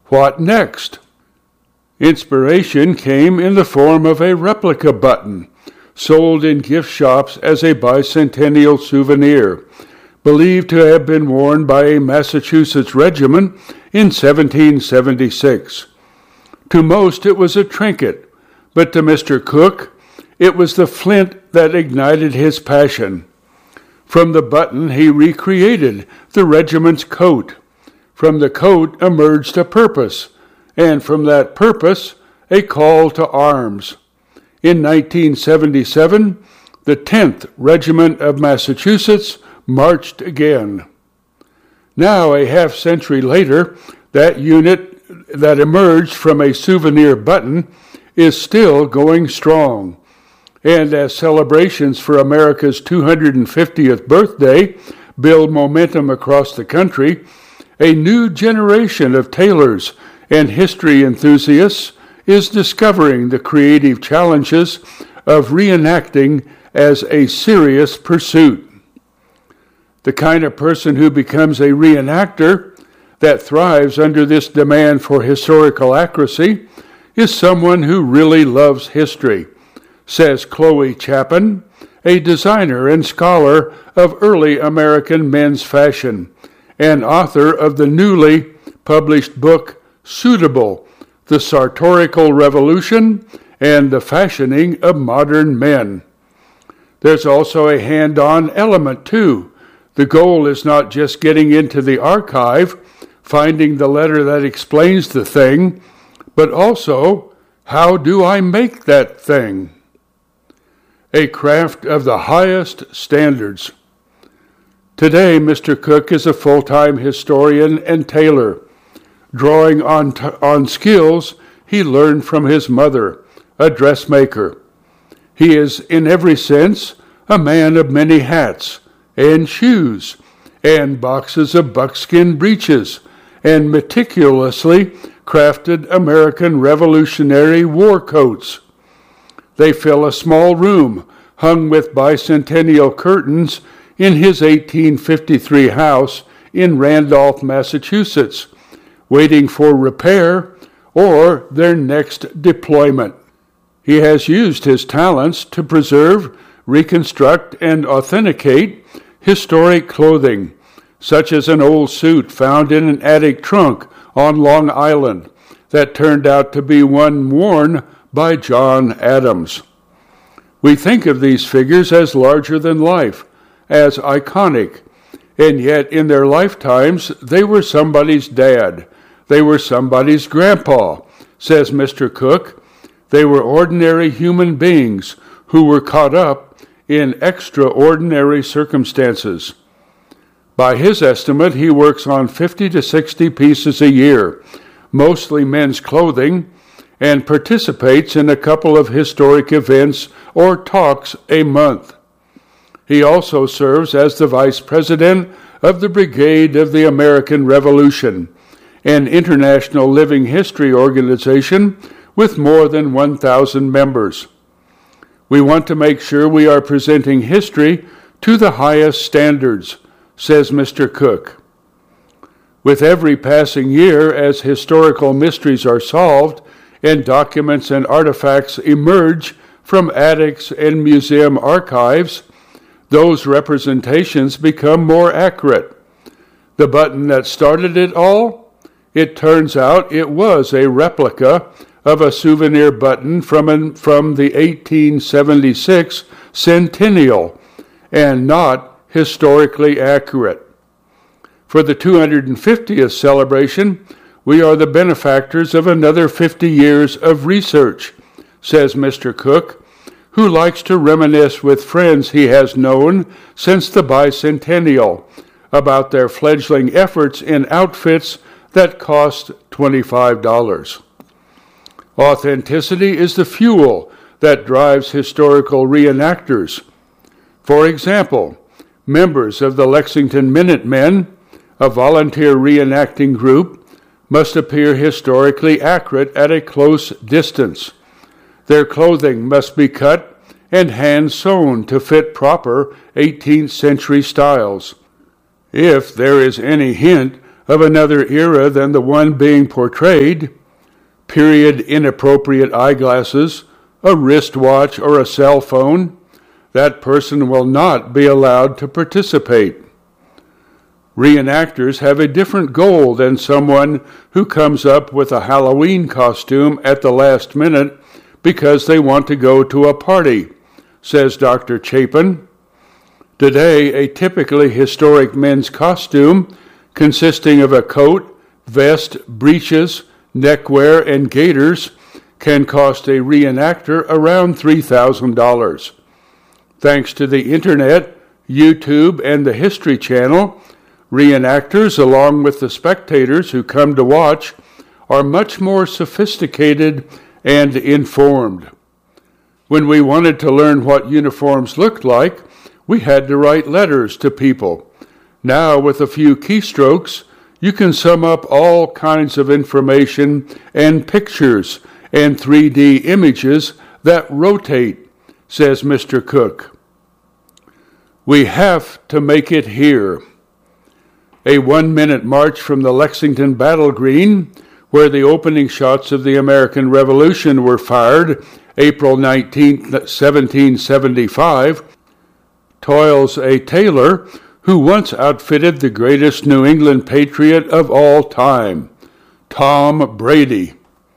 What next? Inspiration came in the form of a replica button, sold in gift shops as a bicentennial souvenir, believed to have been worn by a Massachusetts regiment in 1776. To most it was a trinket, but to Mr. Cook it was the flint that ignited his passion. From the button he recreated the regiment's coat. From the coat emerged a purpose, and from that purpose a call to arms. In 1977, the 10th Regiment of Massachusetts marched again. Now, a half-century later, that unit that emerged from a souvenir button is still going strong. And as celebrations for America's 250th birthday build momentum across the country, a new generation of tailors and history enthusiasts is discovering the creative challenges of reenacting as a serious pursuit. The kind of person who becomes a reenactor that thrives under this demand for historical accuracy is someone who really loves history, says Chloe Chapin, a designer and scholar of early American men's fashion, and author of the newly published book Suitable, The Sartorial Revolution and the Fashioning of Modern Men. There's also a hand-on element, too. The goal is not just getting into the archive, finding the letter that explains the thing, but also, how do I make that thing? A craft of the highest standards. Today, Mr. Cook is a full-time historian and tailor, drawing on skills he learned from his mother, a dressmaker. He is, in every sense, a man of many hats, and shoes, and boxes of buckskin breeches, and meticulously crafted American Revolutionary war coats. They fill a small room hung with bicentennial curtains in his 1853 house in Randolph, Massachusetts, waiting for repair or their next deployment. He has used his talents to preserve, reconstruct, and authenticate historic clothing, such as an old suit found in an attic trunk on Long Island that turned out to be one worn by John Adams. We think of these figures as larger than life, as iconic, and yet in their lifetimes they were somebody's dad, they were somebody's grandpa, says Mr. Cook. They were ordinary human beings who were caught up in extraordinary circumstances. By his estimate, he works on 50 to 60 pieces a year, mostly men's clothing, and participates in a couple of historic events or talks a month. He also serves as the vice president of the Brigade of the American Revolution, an international living history organization with more than 1,000 members. We want to make sure we are presenting history to the highest standards, says Mr. Cook. With every passing year, as historical mysteries are solved and documents and artifacts emerge from attics and museum archives, those representations become more accurate. The button that started it all, it turns out it was a replica of a souvenir button from the 1876 centennial, and not historically accurate. For the 250th celebration, we are the benefactors of another 50 years of research, says Mr. Cook, who likes to reminisce with friends he has known since the bicentennial about their fledgling efforts in outfits that cost $25. Authenticity is the fuel that drives historical reenactors. For example, members of the Lexington Minutemen, a volunteer reenacting group, must appear historically accurate at a close distance. Their clothing must be cut and hand-sewn to fit proper 18th century styles. If there is any hint of another era than the one being portrayed, period inappropriate eyeglasses, a wristwatch, or a cell phone, that person will not be allowed to participate. Reenactors have a different goal than someone who comes up with a Halloween costume at the last minute because they want to go to a party, says Dr. Chapin. Today, a typically historic men's costume consisting of a coat, vest, breeches, neckwear, and gaiters can cost a reenactor around $3,000. Thanks to the internet, YouTube, and the History Channel, reenactors, along with the spectators who come to watch, are much more sophisticated and informed. When we wanted to learn what uniforms looked like, we had to write letters to people. Now, with a few keystrokes, you can sum up all kinds of information and pictures and 3D images that rotate, says Mr. Cook. We have to make it here. A 1-minute march from the Lexington Battle Green, where the opening shots of the American Revolution were fired April 19, 1775, toils a tailor who once outfitted the greatest New England patriot of all time, Tom Brady.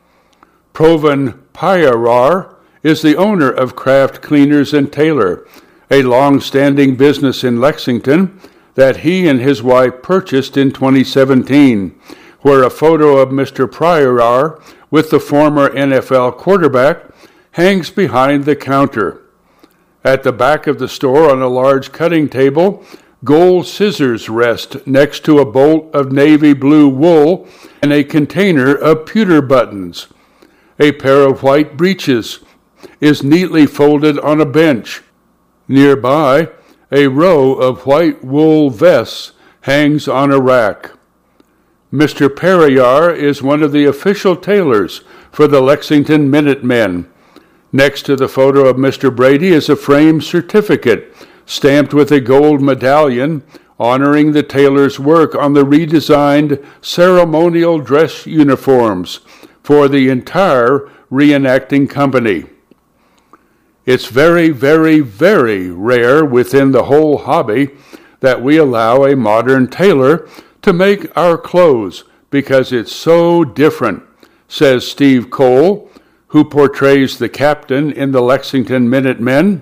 Proven Pyarar is the owner of Craft Cleaners and Tailor, a long-standing business in Lexington that he and his wife purchased in 2017, where a photo of Mr. Pyarar with the former NFL quarterback hangs behind the counter. At the back of the store on a large cutting table, gold scissors rest next to a bolt of navy blue wool and a container of pewter buttons. A pair of white breeches is neatly folded on a bench. Nearby, a row of white wool vests hangs on a rack. Mr. Pyarar is one of the official tailors for the Lexington Minutemen. Next to the photo of Mr. Brady is a framed certificate stamped with a gold medallion honoring the tailor's work on the redesigned ceremonial dress uniforms for the entire reenacting company. It's very, very, very rare within the whole hobby that we allow a modern tailor to make our clothes because it's so different, says Steve Cole, who portrays the captain in the Lexington Minutemen.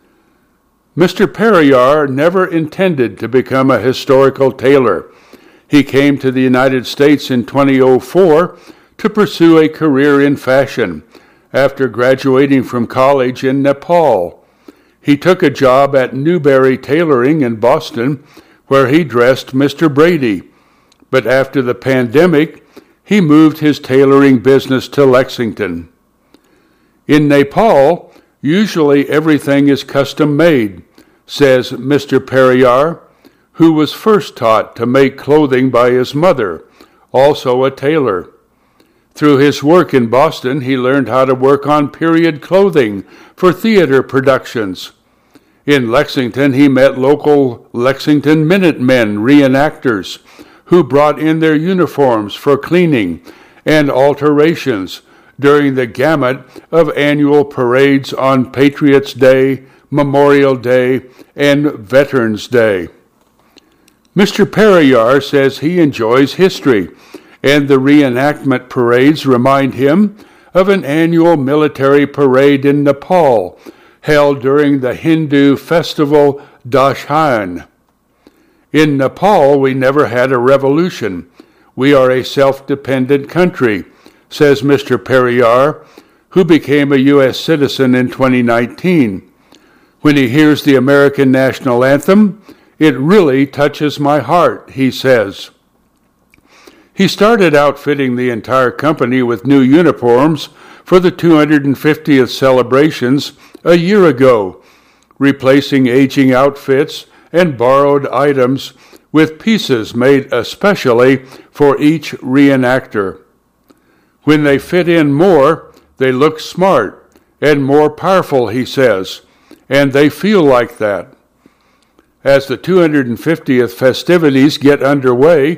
Mr. Pyarar never intended to become a historical tailor. He came to the United States in 2004 to pursue a career in fashion after graduating from college in Nepal. He took a job at Newberry Tailoring in Boston, where he dressed Mr. Brady. But after the pandemic, he moved his tailoring business to Lexington. In Nepal, usually everything is custom made, says Mr. Pyarar, who was first taught to make clothing by his mother, also a tailor. Through his work in Boston, he learned how to work on period clothing for theater productions. In Lexington, he met local Lexington Minutemen reenactors who brought in their uniforms for cleaning and alterations during the gamut of annual parades on Patriots' Day, Memorial Day, and Veterans Day. Mr. Pyarar says he enjoys history, and the reenactment parades remind him of an annual military parade in Nepal held during the Hindu festival Dashain. In Nepal, we never had a revolution. We are a self-dependent country, says Mr. Pyarar, who became a U.S. citizen in 2019. When he hears the American national anthem, it really touches my heart, he says. He started outfitting the entire company with new uniforms for the 250th celebrations a year ago, replacing aging outfits and borrowed items with pieces made especially for each reenactor. When they fit in more, they look smart and more powerful, he says, and they feel like that. As the 250th festivities get underway,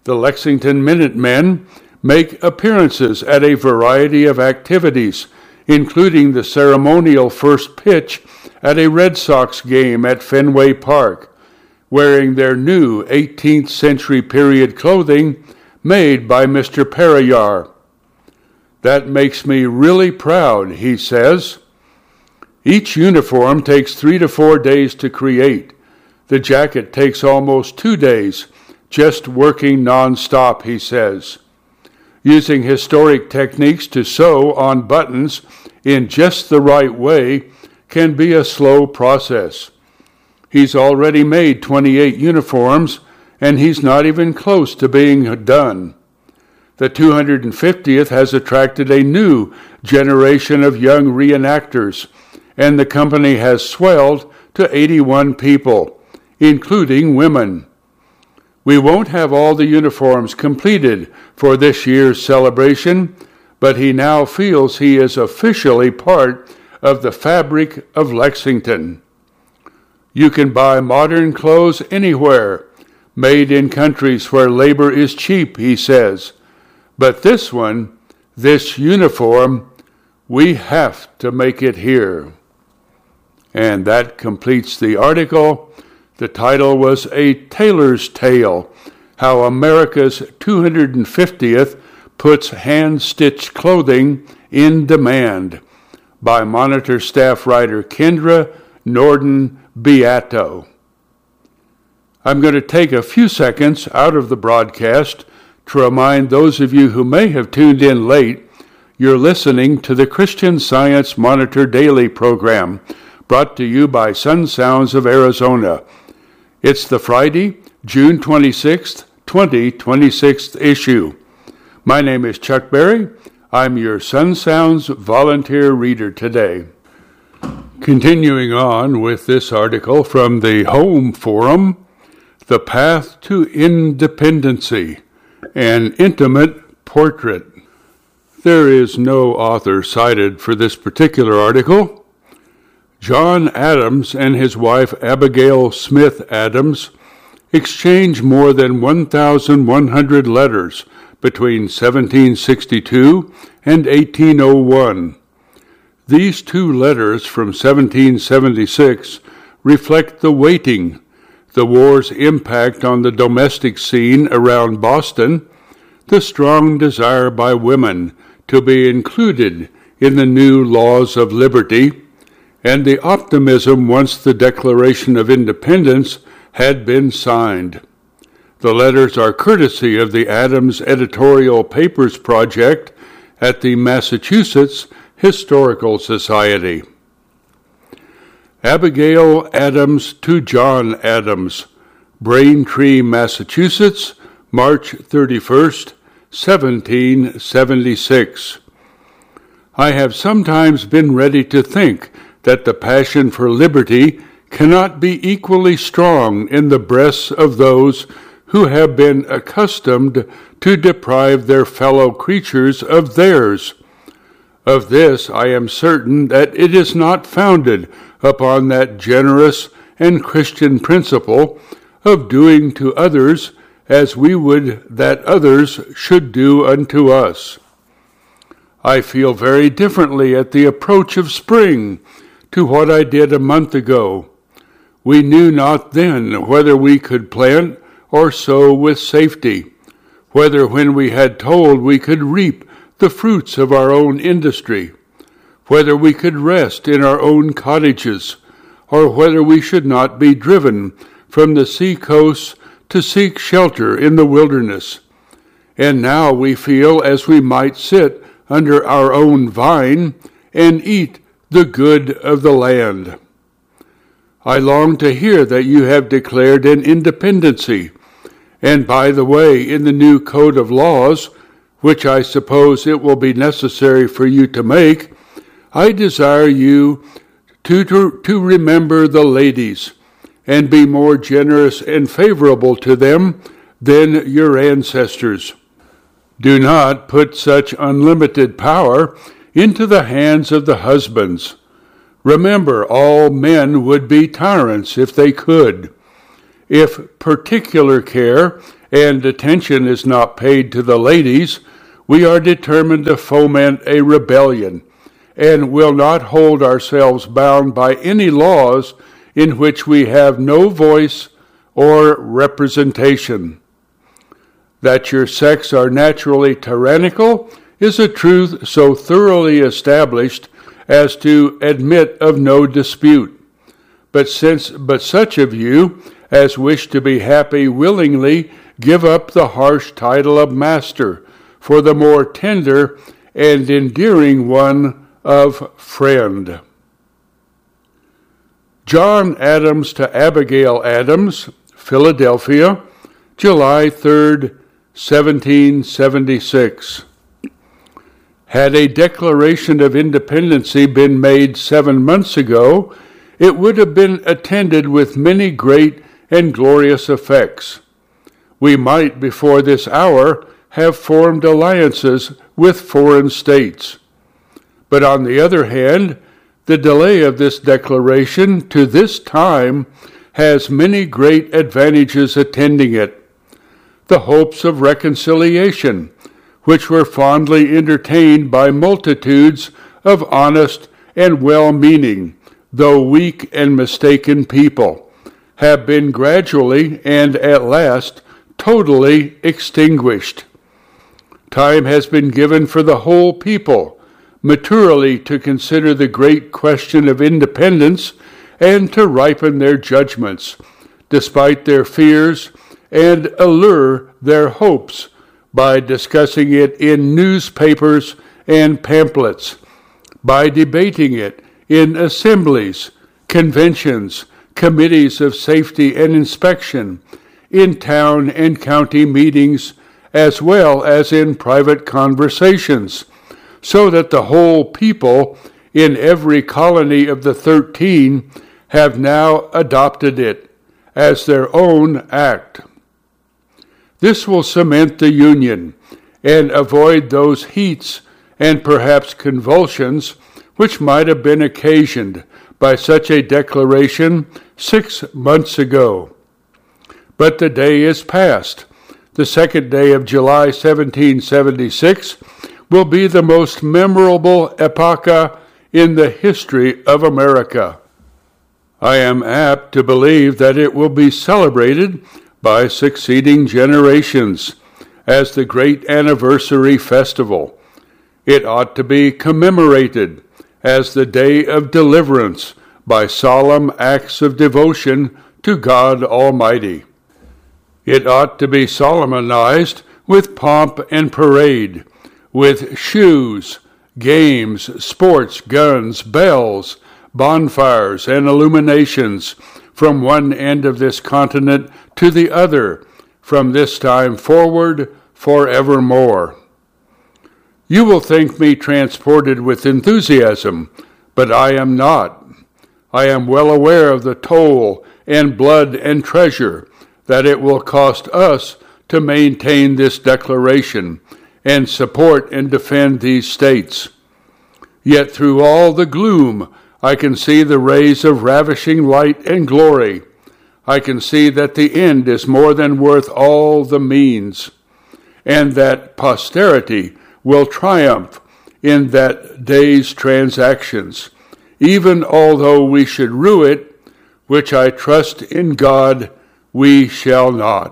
The Lexington Minutemen make appearances at a variety of activities, including the ceremonial first pitch at a Red Sox game at Fenway Park, wearing their new 18th century period clothing made by Mr. Periyar. That makes me really proud, he says. Each uniform takes 3 to 4 days to create. The jacket takes almost 2 days, just working non-stop, he says. Using historic techniques to sew on buttons in just the right way can be a slow process. He's already made 28 uniforms, and he's not even close to being done. The 250th has attracted a new generation of young reenactors, and the company has swelled to 81 people, including women. We won't have all the uniforms completed for this year's celebration, but he now feels he is officially part of the fabric of Lexington. You can buy modern clothes anywhere, made in countries where labor is cheap, he says. But this one, this uniform, we have to make it here. And that completes the article. The title was A Tailor's Tale, How America's 250th Puts Hand-Stitched Clothing in Demand, by Monitor staff writer Kendra Norden Beato. I'm going to take a few seconds out of the broadcast to remind those of you who may have tuned in late, you're listening to the Christian Science Monitor Daily program, brought to you by Sun Sounds of Arizona. It's the Friday, June 26th, 2026 issue. My name is Chuck Berry. I'm your Sun Sounds volunteer reader today. Continuing on with this article from the Home Forum, The Path to Independency, an Intimate Portrait. There is no author cited for this particular article. John Adams and his wife Abigail Smith Adams exchanged more than 1,100 letters between 1762 and 1801. These two letters from 1776 reflect the waiting, the war's impact on the domestic scene around Boston, the strong desire by women to be included in the new laws of liberty, and the optimism once the Declaration of Independence had been signed. The letters are courtesy of the Adams Editorial Papers Project at the Massachusetts Historical Society. Abigail Adams to John Adams, Braintree, Massachusetts, March 31st, 1776. I have sometimes been ready to think that the passion for liberty cannot be equally strong in the breasts of those who have been accustomed to deprive their fellow creatures of theirs. Of this I am certain that it is not founded upon that generous and Christian principle of doing to others as we would that others should do unto us. I feel very differently at the approach of spring to what I did a month ago. We knew not then whether we could plant or sow with safety, whether when we had told we could reap the fruits of our own industry, whether we could rest in our own cottages, or whether we should not be driven from the sea coasts to seek shelter in the wilderness. And now we feel as we might sit under our own vine and eat the good of the land. I long to hear that you have declared an independency, and by the way, in the new code of laws, which I suppose it will be necessary for you to make, I desire you to remember the ladies and be more generous and favorable to them than your ancestors. Do not put such unlimited power into the hands of the husbands. Remember, all men would be tyrants if they could. If particular care and attention is not paid to the ladies, we are determined to foment a rebellion and will not hold ourselves bound by any laws in which we have no voice or representation. That your sex are naturally tyrannical is a truth so thoroughly established as to admit of no dispute. But such of you as wish to be happy willingly give up the harsh title of master for the more tender and endearing one of friend. John Adams to Abigail Adams, Philadelphia, July 3rd, 1776. Had a Declaration of Independence been made 7 months ago, it would have been attended with many great and glorious effects. We might, before this hour, have formed alliances with foreign states. But on the other hand, the delay of this declaration to this time has many great advantages attending it. The hopes of reconciliation, which were fondly entertained by multitudes of honest and well-meaning, though weak and mistaken people, have been gradually and at last totally extinguished. Time has been given for the whole people maturely to consider the great question of independence and to ripen their judgments, despite their fears, and allure their hopes by discussing it in newspapers and pamphlets, by debating it in assemblies, conventions, committees of safety and inspection, in town and county meetings, as well as in private conversations, so that the whole people in every colony of the 13 have now adopted it as their own act. This will cement the Union and avoid those heats and perhaps convulsions which might have been occasioned by such a declaration 6 months ago. But the day is past. The 2nd day of July 1776 will be the most memorable epocha in the history of America. I am apt to believe that it will be celebrated by succeeding generations as the great anniversary festival. It ought to be commemorated as the day of deliverance by solemn acts of devotion to God Almighty. It ought to be solemnized with pomp and parade, with shoes, games, sports, guns, bells, bonfires, and illuminations from one end of this continent to the other, from this time forward forevermore. You will think me transported with enthusiasm, but I am not. I am well aware of the toll and blood and treasure that it will cost us to maintain this declaration and support and defend these states. Yet through all the gloom, I can see the rays of ravishing light and glory. I can see that the end is more than worth all the means, and that posterity will triumph in that day's transactions, even although we should rue it, which I trust in God we shall not.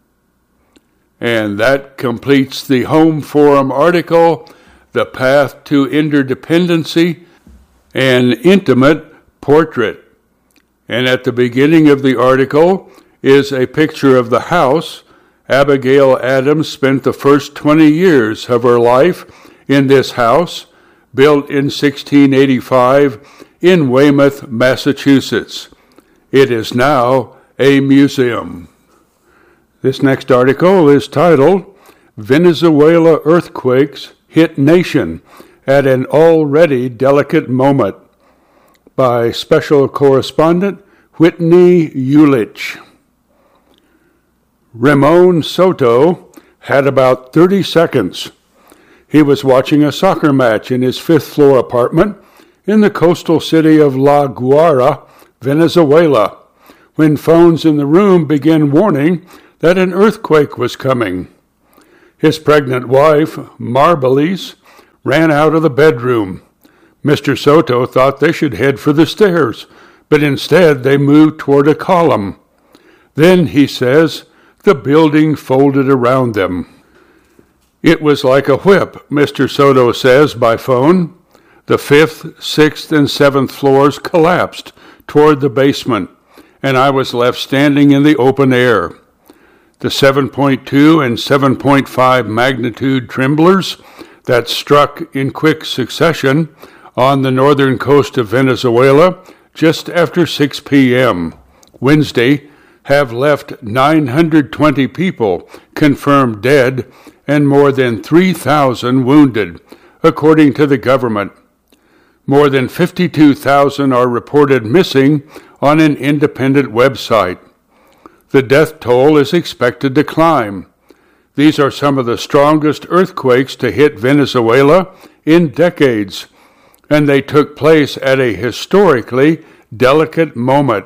And that completes the Home Forum article, The Path to Interdependency, an intimate portrait. And at the beginning of the article is a picture of the house. Abigail Adams spent the first 20 years of her life in this house, built in 1685 in Weymouth, Massachusetts. It is now a museum. This next article is titled, Venezuela Earthquakes Hit Nation at an Already Delicate Moment, by Special Correspondent Whitney Ulich. Ramon Soto had about 30 seconds. He was watching a soccer match in his 5th-floor apartment in the coastal city of La Guaira, Venezuela, when phones in the room began warning that an earthquake was coming. His pregnant wife, Marbelis, ran out of the bedroom. Mr. Soto thought they should head for the stairs, but instead they moved toward a column. Then, he says, the building folded around them. It was like a whip, Mr. Soto says by phone. The 5th, 6th, and 7th floors collapsed toward the basement, and I was left standing in the open air. The 7.2 and 7.5 magnitude tremblers that struck in quick succession on the northern coast of Venezuela just after 6 p.m. Wednesday have left 920 people confirmed dead and more than 3,000 wounded, according to the government. More than 52,000 are reported missing on an independent website. The death toll is expected to climb. These are some of the strongest earthquakes to hit Venezuela in decades, and they took place at a historically delicate moment.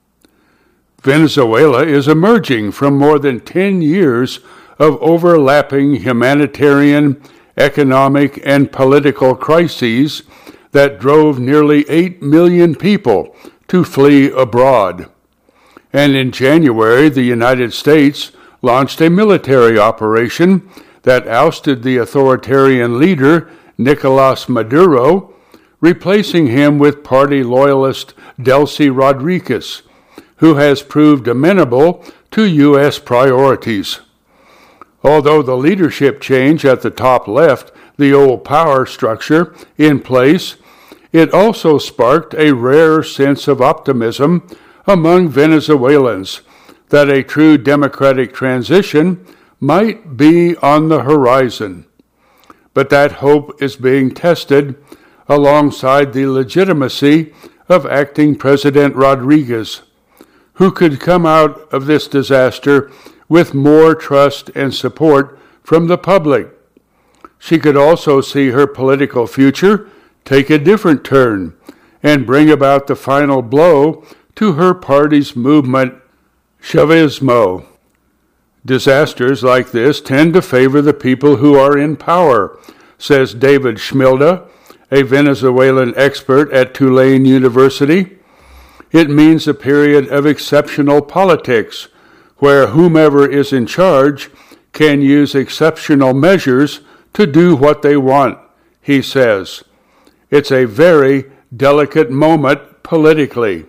Venezuela is emerging from more than 10 years of overlapping humanitarian, economic, and political crises that drove nearly 8 million people to flee abroad. And in January, the United States launched a military operation that ousted the authoritarian leader, Nicolas Maduro, replacing him with party loyalist Delcy Rodriguez, who has proved amenable to U.S. priorities. Although the leadership change at the top left the old power structure in place, it also sparked a rare sense of optimism among Venezuelans that a true democratic transition might be on the horizon. But that hope is being tested alongside the legitimacy of acting President Rodriguez, who could come out of this disaster with more trust and support from the public. She could also see her political future take a different turn and bring about the final blow to her party's movement, Chavismo. Disasters like this tend to favor the people who are in power, says David Schmilda, a Venezuelan expert at Tulane University. It means a period of exceptional politics, where whomever is in charge can use exceptional measures to do what they want, he says. It's a very delicate moment politically.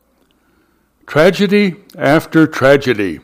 Tragedy after tragedy.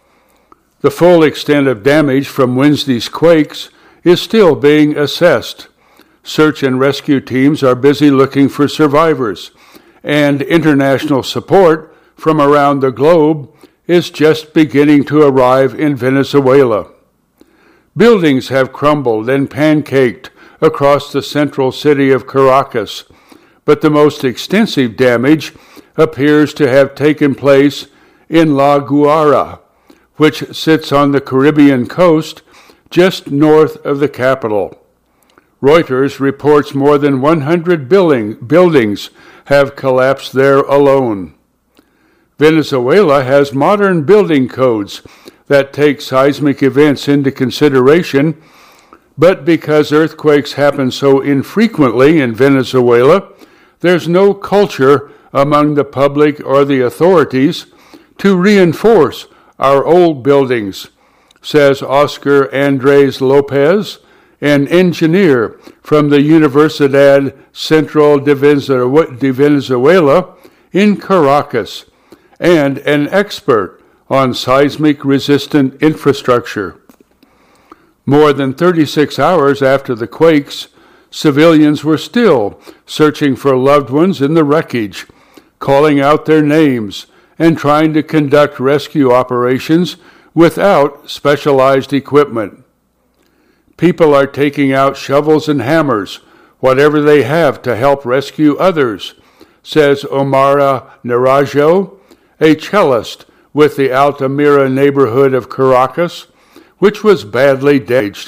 The full extent of damage from Wednesday's quakes is still being assessed. Search and rescue teams are busy looking for survivors, and international support from around the globe is just beginning to arrive in Venezuela. Buildings have crumbled and pancaked across the central city of Caracas, but the most extensive damage appears to have taken place in La Guaira, which sits on the Caribbean coast just north of the capital. Reuters reports more than 100 buildings have collapsed there alone. Venezuela has modern building codes that take seismic events into consideration, but because earthquakes happen so infrequently in Venezuela, there's no culture among the public or the authorities to reinforce our old buildings, says Oscar Andres Lopez, an engineer from the Universidad Central de Venezuela in Caracas, and an expert on seismic-resistant infrastructure. More than 36 hours after the quakes, civilians were still searching for loved ones in the wreckage, calling out their names, and trying to conduct rescue operations without specialized equipment. People are taking out shovels and hammers, whatever they have to help rescue others, says Omara Narajo, a cellist with the Altamira neighborhood of Caracas, which was badly damaged.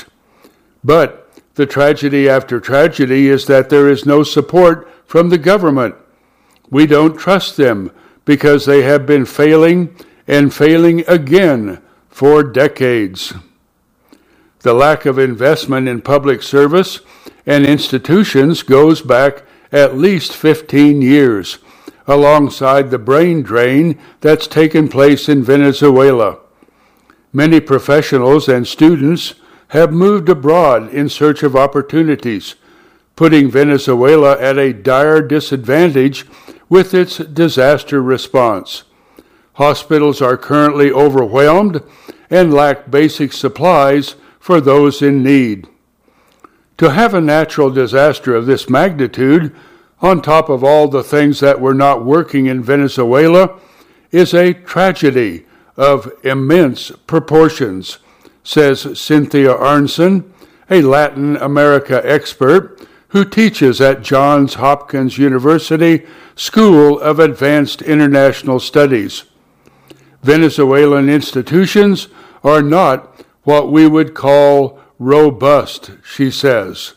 But the tragedy after tragedy is that there is no support from the government. We don't trust them because they have been failing and failing again for decades. The lack of investment in public service and institutions goes back at least 15 years, alongside the brain drain that's taken place in Venezuela. Many professionals and students have moved abroad in search of opportunities, putting Venezuela at a dire disadvantage with its disaster response. Hospitals are currently overwhelmed and lack basic supplies for those in need. To have a natural disaster of this magnitude, on top of all the things that were not working in Venezuela, is a tragedy of immense proportions, says Cynthia Arnson, a Latin America expert who teaches at Johns Hopkins University School of Advanced International Studies. Venezuelan institutions are not what we would call robust, she says.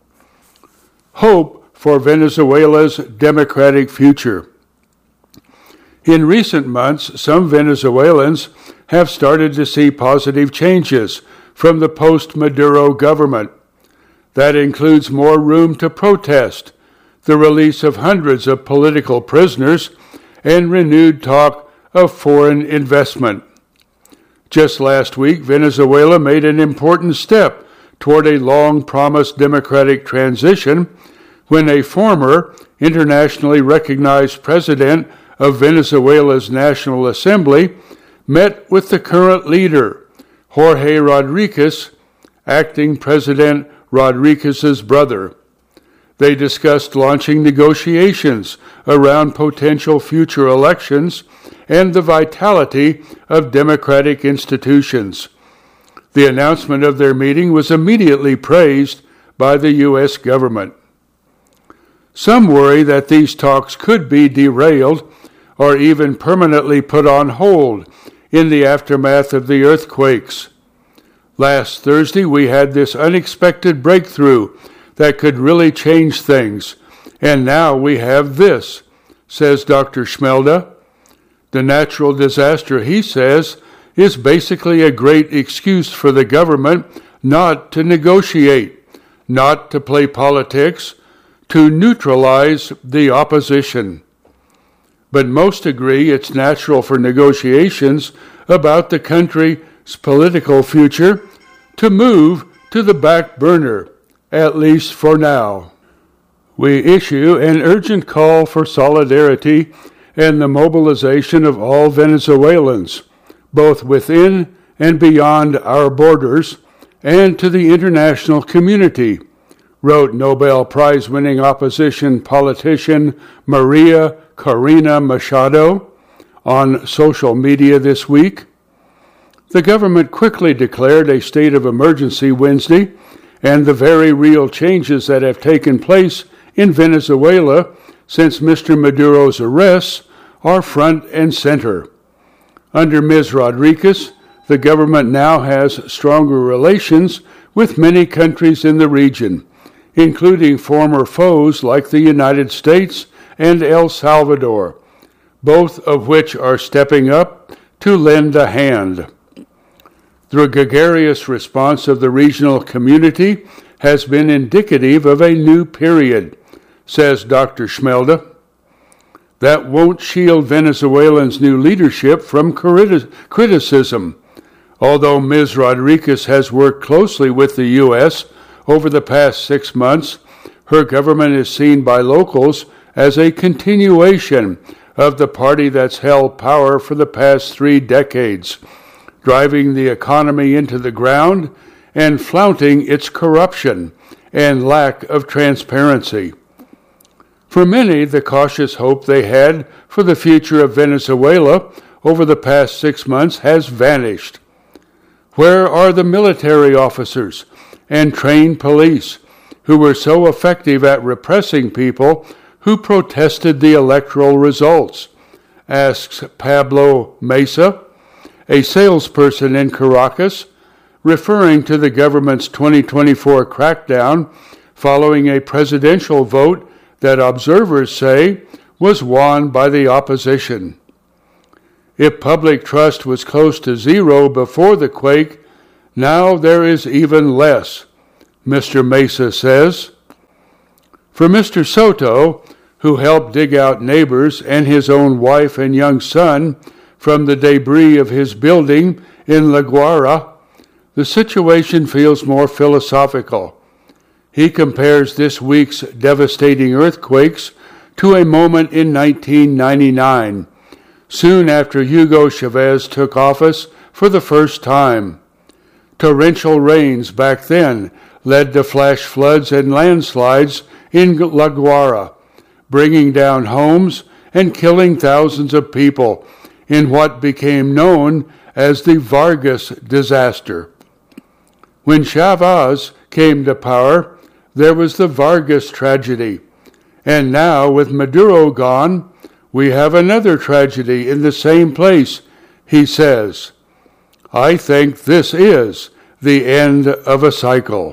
Hope for Venezuela's democratic future. In recent months, some Venezuelans have started to see positive changes from the post-Maduro government. That includes more room to protest, the release of hundreds of political prisoners, and renewed talk of foreign investment. Just last week, Venezuela made an important step toward a long-promised democratic transition when a former internationally recognized president of Venezuela's National Assembly met with the current leader, Jorge Rodriguez, acting President Rodriguez's brother. They discussed launching negotiations around potential future elections and the vitality of democratic institutions. The announcement of their meeting was immediately praised by the U.S. government. Some worry that these talks could be derailed or even permanently put on hold in the aftermath of the earthquakes. Last Thursday, we had this unexpected breakthrough that could really change things, and now we have this, says Dr. Schmelda. The natural disaster, he says, is basically a great excuse for the government not to negotiate, not to play politics, to neutralize the opposition. But most agree it's natural for negotiations about the country's political future to move to the back burner, at least for now. We issue an urgent call for solidarity and the mobilization of all Venezuelans, both within and beyond our borders, and to the international community, wrote Nobel Prize-winning opposition politician Maria Corina Machado on social media this week. The government quickly declared a state of emergency Wednesday, and the very real changes that have taken place in Venezuela since Mr. Maduro's arrests are front and center. Under Ms. Rodriguez, the government now has stronger relations with many countries in the region, including former foes like the United States and El Salvador, both of which are stepping up to lend a hand. The gregarious response of the regional community has been indicative of a new period, says Dr. Schmelda. That won't shield Venezuelans' new leadership from criticism, although Ms. Rodriguez has worked closely with the U.S. over the past 6 months. Her government is seen by locals as a continuation of the party that's held power for the past 3 decades, driving the economy into the ground and flaunting its corruption and lack of transparency. For many, the cautious hope they had for the future of Venezuela over the past 6 months has vanished. Where are the military officers and trained police who were so effective at repressing people who protested the electoral results? Asks Pablo Mesa, a salesperson in Caracas, referring to the government's 2024 crackdown following a presidential vote that observers say was won by the opposition. If public trust was close to zero before the quake, now there is even less, Mr. Mesa says. For Mr. Soto, who helped dig out neighbors and his own wife and young son from the debris of his building in La Guaira, the situation feels more philosophical. He compares this week's devastating earthquakes to a moment in 1999, soon after Hugo Chavez took office for the first time. Torrential rains back then led to flash floods and landslides in La Guaira, bringing down homes and killing thousands of people in what became known as the Vargas disaster. When Chavez came to power, there was the Vargas tragedy. And now, with Maduro gone, we have another tragedy in the same place, he says. I think this is the end of a cycle.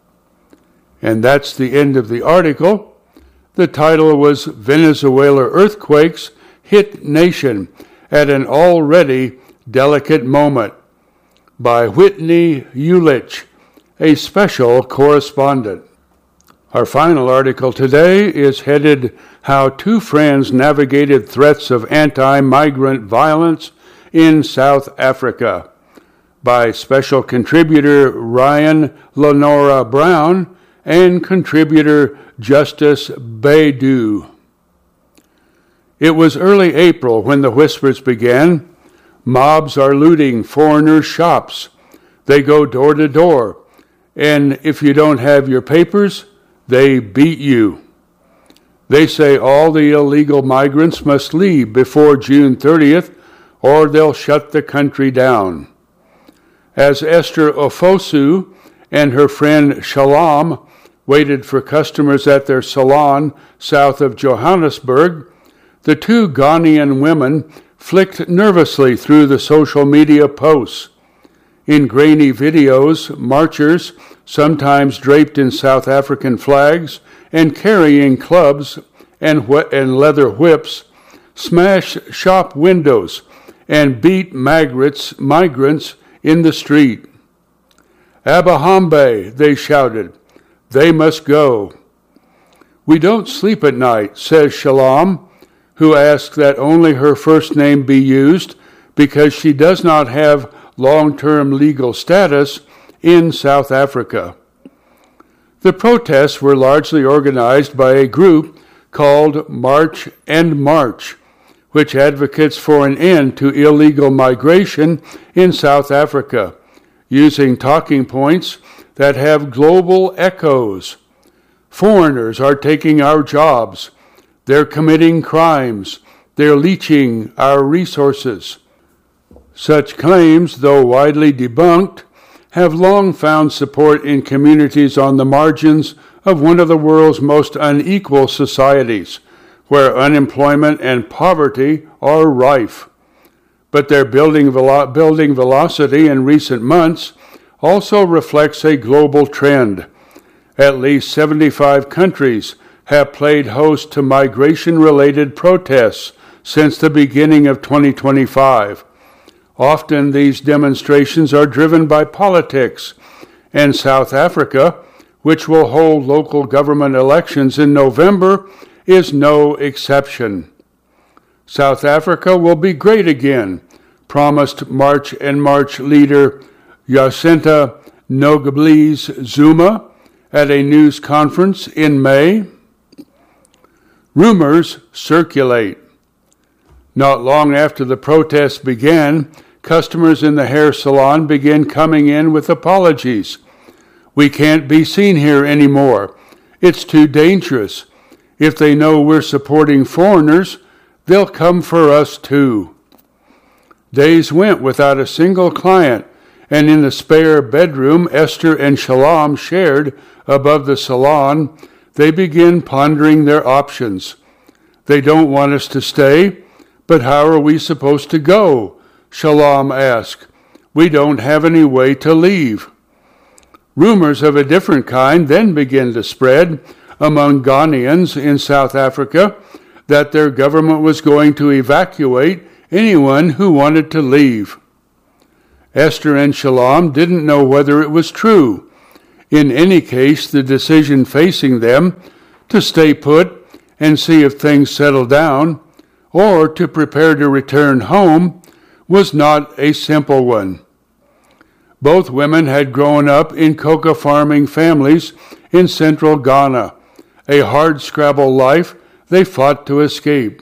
And that's the end of the article. The title was Venezuela Earthquakes Hit Nation at an Already Delicate Moment by Whitney Ulich, a special correspondent. Our final article today is headed How Two Friends Navigated Threats of Anti-Migrant Violence in South Africa by special contributor Ryan Lenora Brown and contributor Justice Baidu. It was early April when the whispers began. Mobs are looting foreigners' shops. They go door to door, and if you don't have your papers, they beat you. They say all the illegal migrants must leave before June 30th, or they'll shut the country down. As Esther Ofosu and her friend Shalom waited for customers at their salon south of Johannesburg, the two Ghanaian women flicked nervously through the social media posts. In grainy videos, marchers, sometimes draped in South African flags and carrying clubs and leather whips, smash shop windows and beat migrants in the street. Abahambe, they shouted. They must go. We don't sleep at night, says Shalom, who asks that only her first name be used because she does not have long-term legal status in South Africa. The protests were largely organized by a group called March and March, which advocates for an end to illegal migration in South Africa, using talking points that have global echoes. Foreigners are taking our jobs. They're committing crimes. They're leeching our resources. Such claims, though widely debunked, have long found support in communities on the margins of one of the world's most unequal societies, where unemployment and poverty are rife. But their building velocity in recent months also reflects a global trend. At least 75 countries have played host to migration-related protests since the beginning of 2025. Often these demonstrations are driven by politics, and South Africa, which will hold local government elections in November, is no exception. South Africa will be great again, promised March and March leader Jacinta Nogablees Zuma at a news conference in May. Rumors circulate. Not long after the protests began, customers in the hair salon began coming in with apologies. We can't be seen here anymore. It's too dangerous. If they know we're supporting foreigners, they'll come for us too. Days went without a single client, and in the spare bedroom Esther and Shalom shared above the salon, they began pondering their options. They don't want us to stay, but how are we supposed to go? Shalom asked. We don't have any way to leave. Rumors of a different kind then began to spread among Ghanaians in South Africa that their government was going to evacuate anyone who wanted to leave. Esther and Shalom didn't know whether it was true. In any case, the decision facing them to stay put and see if things settled down, or to prepare to return home, was not a simple one. Both women had grown up in coca farming families in central Ghana, a hard-scrabble life they fought to escape.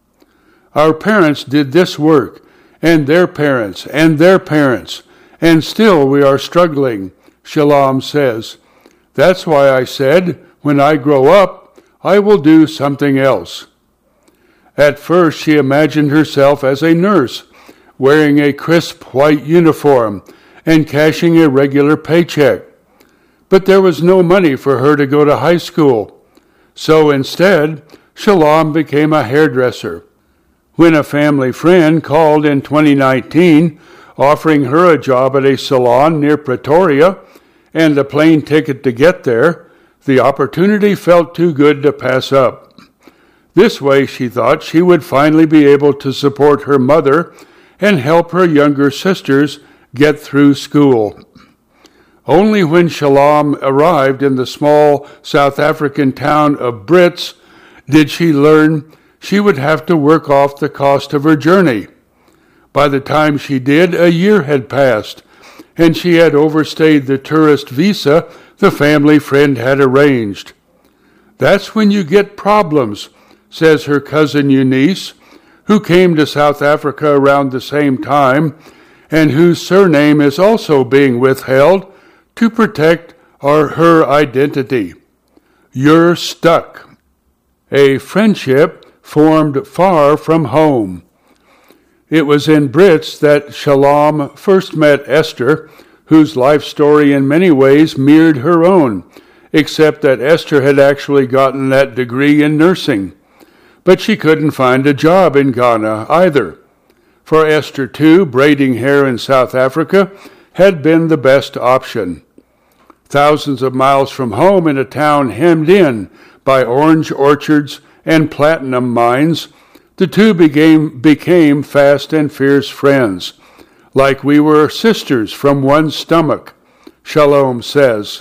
Our parents did this work, and their parents, and their parents, and still we are struggling, Shalom says. That's why I said, when I grow up, I will do something else. At first, she imagined herself as a nurse, wearing a crisp white uniform and cashing a regular paycheck. But there was no money for her to go to high school. So instead, Shalom became a hairdresser. When a family friend called in 2019, offering her a job at a salon near Pretoria and a plane ticket to get there, the opportunity felt too good to pass up. This way, she thought, she would finally be able to support her mother and help her younger sisters get through school. Only when Shalom arrived in the small South African town of Brits did she learn she would have to work off the cost of her journey. By the time she did, a year had passed, and she had overstayed the tourist visa the family friend had arranged. That's when you get problems, says her cousin Eunice, who came to South Africa around the same time, and whose surname is also being withheld to protect her identity. You're stuck. A friendship formed far from home. It was in Brits that Shalom first met Esther, whose life story in many ways mirrored her own, except that Esther had actually gotten that degree in nursing. But she couldn't find a job in Ghana either. For Esther, too, braiding hair in South Africa had been the best option. Thousands of miles from home in a town hemmed in by orange orchards and platinum mines, the two became fast and fierce friends, like we were sisters from one stomach, Shalom says.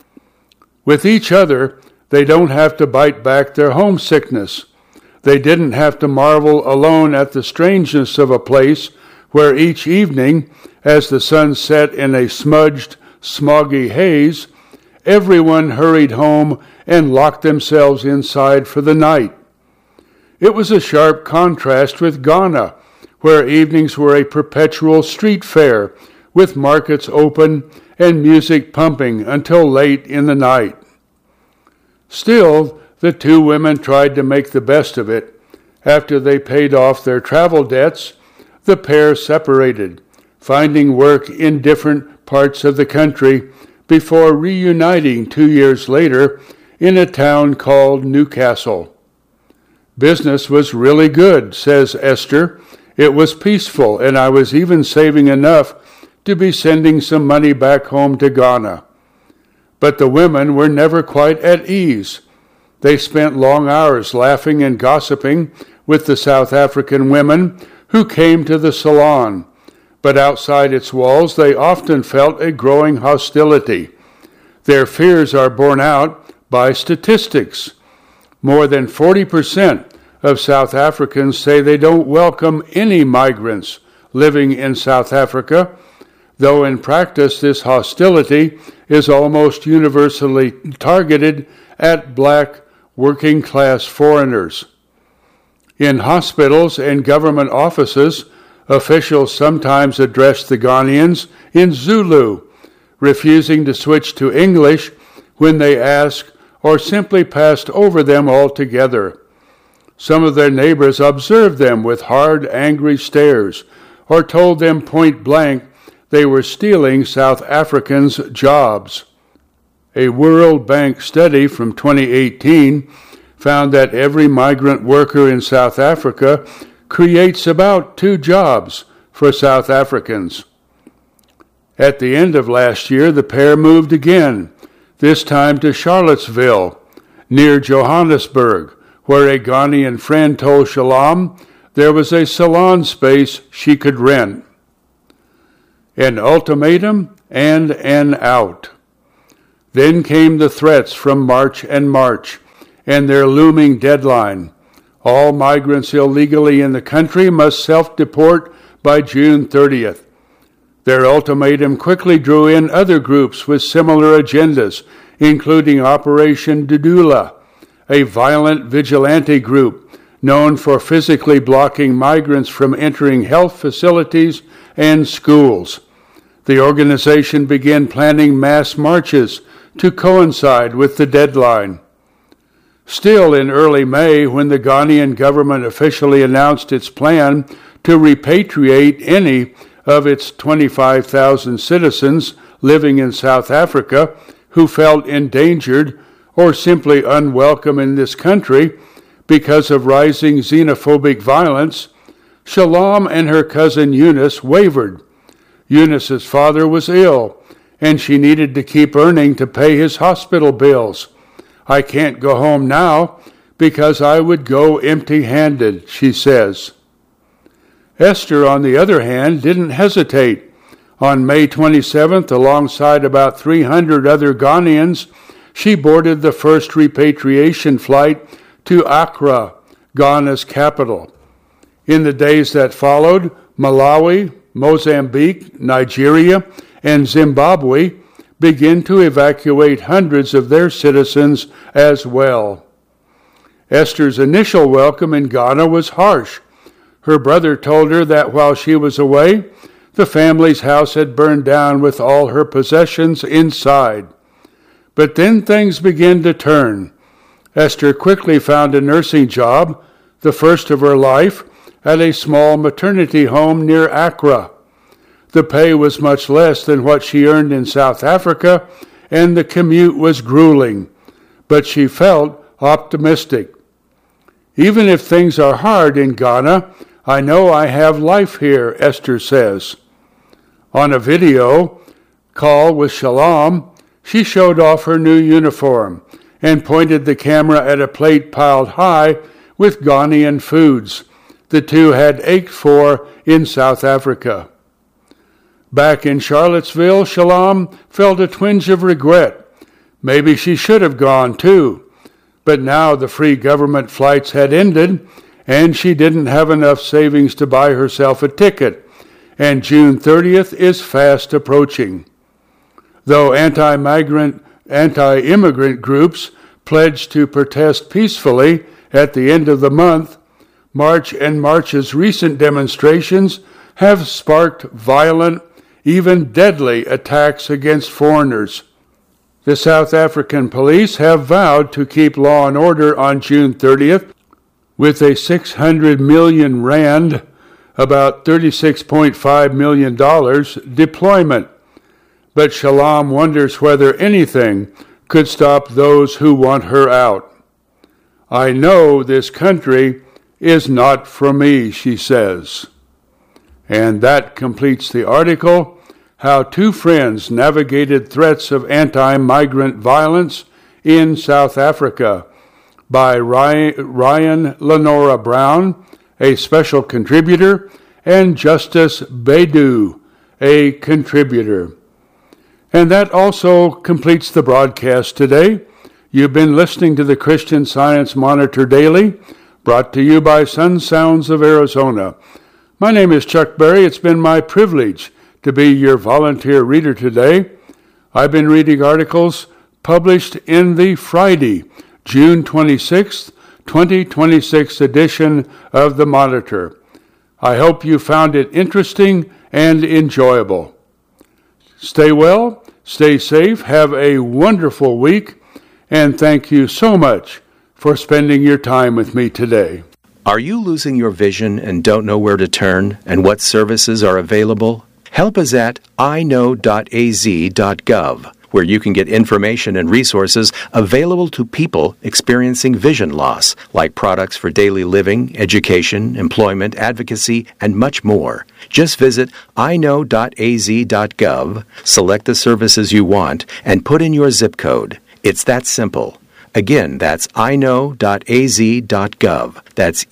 With each other, they don't have to bite back their homesickness. They didn't have to marvel alone at the strangeness of a place where each evening, as the sun set in a smudged, smoggy haze, everyone hurried home and locked themselves inside for the night. It was a sharp contrast with Ghana, where evenings were a perpetual street fair, with markets open and music pumping until late in the night. Still, the two women tried to make the best of it. After they paid off their travel debts, the pair separated, finding work in different parts of the country before reuniting 2 years later in a town called Newcastle. Business was really good, says Esther. It was peaceful, and I was even saving enough to be sending some money back home to Ghana. But the women were never quite at ease. They spent long hours laughing and gossiping with the South African women who came to the salon, but outside its walls they often felt a growing hostility. Their fears are borne out by statistics. More than 40% of South Africans say they don't welcome any migrants living in South Africa, though in practice this hostility is almost universally targeted at black working-class foreigners. In hospitals and government offices, officials sometimes address the Ghanaians in Zulu, refusing to switch to English when they ask, or simply passed over them altogether. Some of their neighbors observed them with hard, angry stares, or told them point blank they were stealing South Africans' jobs. A World Bank study from 2018 found that every migrant worker in South Africa creates about 2 jobs for South Africans. At the end of last year, the pair moved again, this time to Charlottesville, near Johannesburg, where a Ghanaian friend told Shalom there was a salon space she could rent. An ultimatum and an out. Then came the threats from March and their looming deadline. All migrants illegally in the country must self-deport by June 30th. Their ultimatum quickly drew in other groups with similar agendas, including Operation Dudula, a violent vigilante group known for physically blocking migrants from entering health facilities and schools. The organization began planning mass marches to coincide with the deadline. Still in early May, when the Ghanaian government officially announced its plan to repatriate any of its 25,000 citizens living in South Africa who felt endangered or simply unwelcome in this country because of rising xenophobic violence, Shalom and her cousin Eunice wavered. Eunice's father was ill, and she needed to keep earning to pay his hospital bills. I can't go home now because I would go empty-handed, she says. Esther, on the other hand, didn't hesitate. On May 27th, alongside about 300 other Ghanaians, she boarded the first repatriation flight to Accra, Ghana's capital. In the days that followed, Malawi, Mozambique, Nigeria, and Zimbabwe began to evacuate hundreds of their citizens as well. Esther's initial welcome in Ghana was harsh. Her brother told her that while she was away, the family's house had burned down with all her possessions inside. But then things began to turn. Esther quickly found a nursing job, the first of her life, at a small maternity home near Accra. The pay was much less than what she earned in South Africa, and the commute was grueling, but she felt optimistic. Even if things are hard in Ghana, I know I have life here, Esther says. On a video call with Shalom, she showed off her new uniform and pointed the camera at a plate piled high with Ghanaian foods the two had ached for in South Africa. Back in Charlottesville, Shalom felt a twinge of regret. Maybe she should have gone too. But now the free government flights had ended, and she didn't have enough savings to buy herself a ticket, and June 30th is fast approaching. Though anti-immigrant groups pledged to protest peacefully at the end of the month, March's recent demonstrations have sparked violent, even deadly attacks against foreigners. The South African police have vowed to keep law and order on June 30th with a 600 million rand, about $36.5 million, deployment. But Shalom wonders whether anything could stop those who want her out. I know this country is not for me, she says. And that completes the article, How Two Friends Navigated Threats of Anti-Migrant Violence in South Africa, by Ryan Lenora Brown, a special contributor, and Justice Baidu, a contributor. And that also completes the broadcast today. You've been listening to the Christian Science Monitor Daily, brought to you by Sun Sounds of Arizona. My name is Chuck Berry. It's been my privilege to be your volunteer reader today. I've been reading articles published in the Friday, June 26th, 2026 edition of the Monitor. I hope you found it interesting and enjoyable. Stay well, stay safe, have a wonderful week, and thank you so much for spending your time with me today. Are you losing your vision and don't know where to turn and what services are available? Help is at iknow.az.gov, where you can get information and resources available to people experiencing vision loss, like products for daily living, education, employment, advocacy, and much more. Just visit iknow.az.gov, select the services you want, and put in your zip code. It's that simple. Again, that's eyeknow.az.gov. That's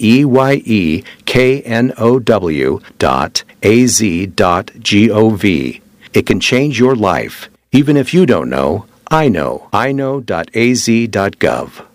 EYEKNOW.az.gov. It can change your life. Even if you don't know, I know. eyeknow.az.gov.